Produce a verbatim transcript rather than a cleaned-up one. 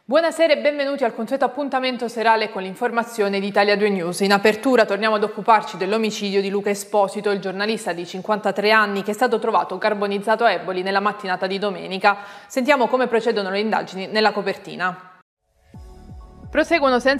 Buonasera e benvenuti al consueto appuntamento serale con l'informazione di Italia due News. In apertura torniamo ad occuparci dell'omicidio di Luca Esposito, il giornalista di cinquantatré anni che è stato trovato carbonizzato a Eboli nella mattinata di domenica. Sentiamo come procedono le indagini nella copertina. Proseguono senza